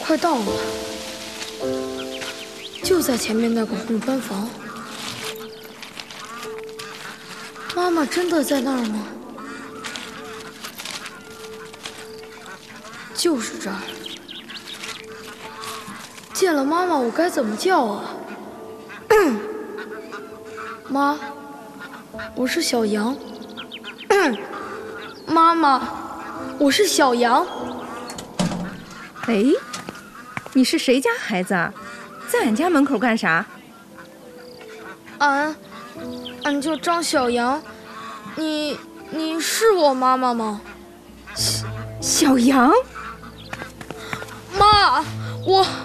快到了，就在前面那个红砖房。妈妈真的在那儿吗？就是这儿。见了妈妈，我该怎么叫啊？妈，我是小羊。妈妈，我是小羊。 哎，你是谁家孩子啊？在俺家门口干啥？ 俺叫张小羊。你是我妈妈吗？ 小羊？ 妈，我